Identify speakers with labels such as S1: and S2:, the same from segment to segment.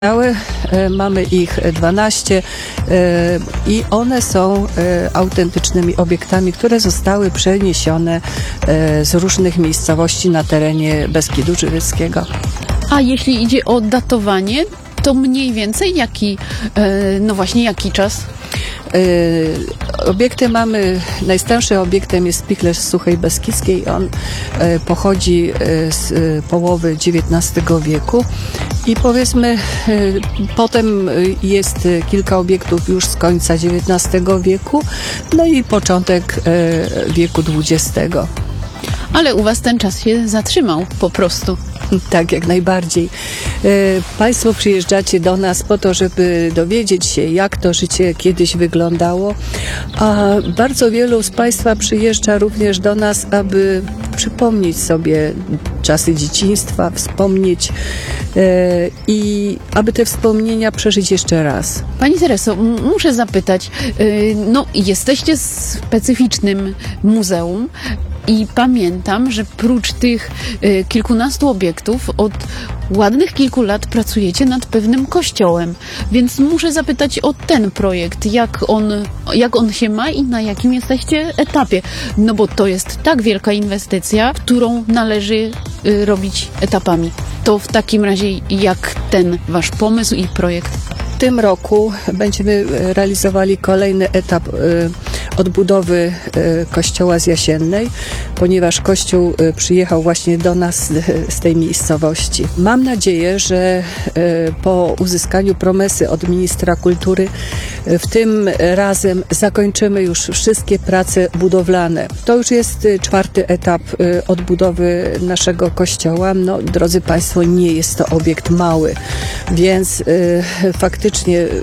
S1: Mamy ich 12 i one są autentycznymi obiektami, które zostały przeniesione z różnych miejscowości na terenie Beskidu Żywieckiego.
S2: A jeśli idzie o datowanie, to mniej więcej jaki czas?
S1: Obiekty mamy, najstarszym obiektem jest spichlerz z Suchej Beskidzkiej. On pochodzi z połowy XIX wieku i powiedzmy potem jest kilka obiektów już z końca XIX wieku, no i początek wieku XX.
S2: Ale u Was ten czas się zatrzymał po prostu.
S1: Tak, jak najbardziej. Państwo przyjeżdżacie do nas po to, żeby dowiedzieć się, jak to życie kiedyś wyglądało, a bardzo wielu z Państwa przyjeżdża również do nas, aby przypomnieć sobie czasy dzieciństwa, wspomnieć i aby te wspomnienia przeżyć jeszcze raz.
S2: Pani Tereso, muszę zapytać, jesteście specyficznym muzeum, i pamiętam, że prócz tych kilkunastu obiektów od ładnych kilku lat pracujecie nad pewnym kościołem, więc muszę zapytać o ten projekt, jak on się ma i na jakim jesteście etapie, no bo to jest tak wielka inwestycja, którą należy robić etapami. To w takim razie jak ten Wasz pomysł i projekt?
S1: W tym roku będziemy realizowali kolejny etap odbudowy kościoła z Jasiennej, ponieważ kościół przyjechał właśnie do nas z tej miejscowości. Mam nadzieję, że po uzyskaniu promesy od ministra kultury w tym razem zakończymy już wszystkie prace budowlane. To już jest 4. etap odbudowy naszego kościoła. No, drodzy Państwo, nie jest to obiekt mały, więc faktycznie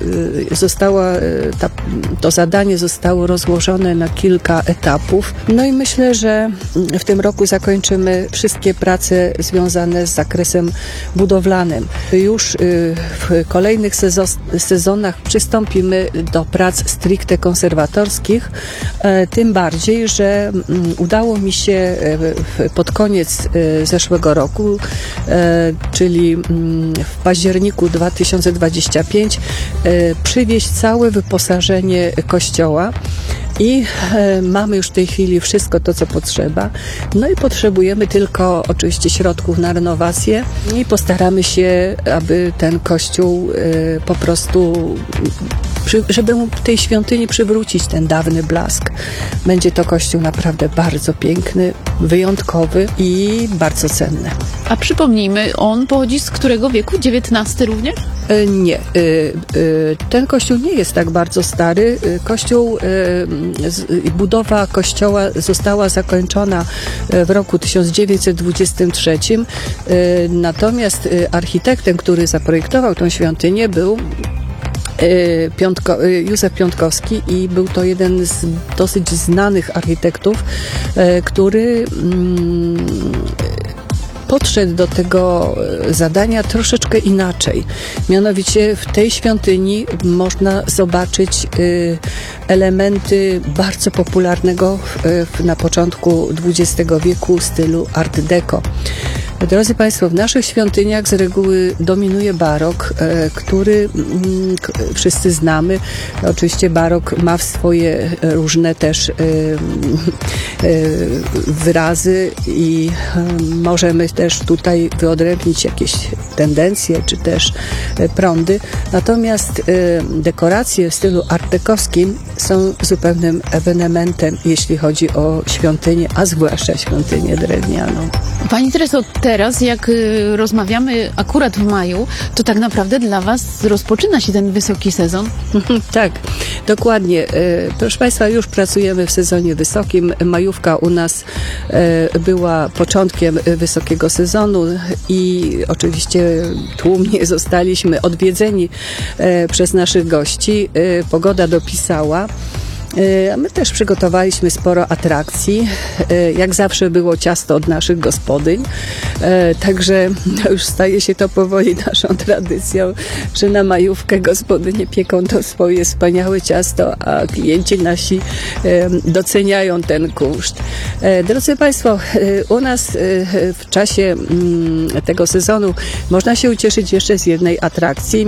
S1: to zadanie zostało rozłożone na kilka etapów. No i myślę, że w tym roku zakończymy wszystkie prace związane z zakresem budowlanym. Już w kolejnych sezonach przystąpimy do prac stricte konserwatorskich, tym bardziej, że udało mi się pod koniec zeszłego roku, czyli w październiku 2025, przywieźć całe wyposażenie kościoła i mamy już w tej chwili wszystko to, co potrzeba. No i potrzebujemy tylko oczywiście środków na renowację i postaramy się, aby ten kościół po prostu, żeby mu tej świątyni przywrócić ten dawny blask. Będzie to kościół naprawdę bardzo piękny, wyjątkowy i bardzo cenny.
S2: A przypomnijmy, on pochodzi z którego wieku? XIX również?
S1: Nie. Ten kościół nie jest tak bardzo stary. Budowa kościoła została zakończona w roku 1923. Natomiast architektem, który zaprojektował tą świątynię, był Józef Piątkowski i był to jeden z dosyć znanych architektów, który podszedł do tego zadania troszeczkę inaczej. Mianowicie w tej świątyni można zobaczyć elementy bardzo popularnego na początku XX wieku stylu Art Deco. Drodzy Państwo, w naszych świątyniach z reguły dominuje barok, który wszyscy znamy. Oczywiście barok ma swoje różne też wyrazy i możemy też tutaj wyodrębnić jakieś tendencje, czy też prądy. Natomiast dekoracje w stylu art-dekowskim są zupełnym ewenementem, jeśli chodzi o świątynię, a zwłaszcza świątynię drewnianą.
S2: Pani Tereso, teraz jak rozmawiamy akurat w maju, to tak naprawdę dla Was rozpoczyna się ten wysoki sezon?
S1: Tak, dokładnie. Proszę Państwa, już pracujemy w sezonie wysokim. Majówka u nas była początkiem wysokiego sezonu i oczywiście tłumnie zostaliśmy odwiedzeni przez naszych gości. Pogoda dopisała. My też przygotowaliśmy sporo atrakcji. Jak zawsze było ciasto od naszych gospodyń. Także już staje się to powoli naszą tradycją, że na majówkę gospodynie pieką to swoje wspaniałe ciasto, a klienci nasi doceniają ten kunszt. Drodzy Państwo, u nas w czasie tego sezonu można się ucieszyć jeszcze z jednej atrakcji.